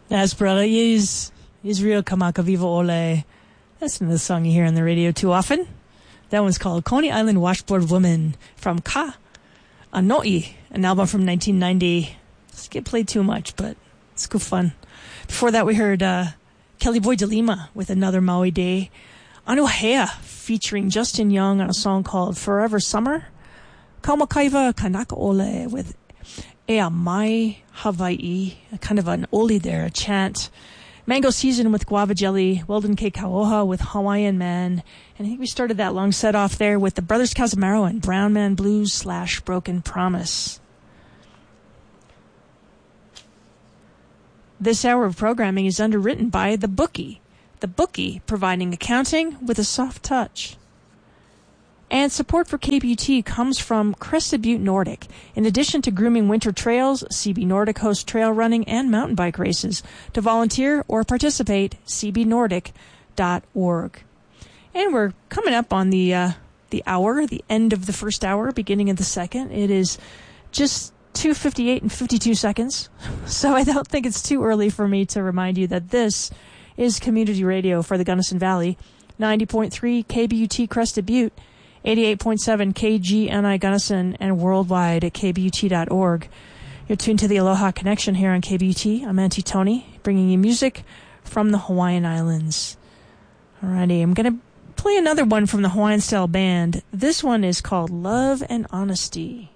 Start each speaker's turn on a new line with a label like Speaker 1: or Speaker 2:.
Speaker 1: Yes, brother, is Israel Kamaka Viva Ole. That's another song you hear on the radio too often. That one's called Coney Island Washboard Woman from Ka Anoi, an album from 1990. Doesn't get played too much, but it's good fun. Before that, we heard Kelly Boy DeLima with Another Maui Day. Anuhea featuring Justin Young on a song called Forever Summer. Kaumakaiva Kanaka Ole with Ea Mai Hawaii, kind of an oldie there, a chant. Mango Season with Guava Jelly, Weldon K. Kauoha with Hawaiian Man, and I think we started that long set off there with the Brothers Casamaro and Brown Man Blues / Broken Promise. This hour of programming is underwritten by The Bookie providing accounting with a soft touch. And support for KBUT comes from Crested Butte Nordic. In addition to grooming winter trails, CB Nordic hosts trail running and mountain bike races. To volunteer or participate, cbnordic.org. And we're coming up on the hour, the end of the first hour, beginning of the second. It is just 2:58 and 52 seconds. So I don't think it's too early for me to remind you that this is community radio for the Gunnison Valley. 90.3 KBUT Crested Butte. 88.7 KGNI Gunnison, and worldwide at kbut.org. You're tuned to the Aloha Connection here on KBUT. I'm Auntie Tony, bringing you music from the Hawaiian Islands. Alrighty, I'm going to play another one from the Hawaiian Style Band. This one is called Love and Honesty.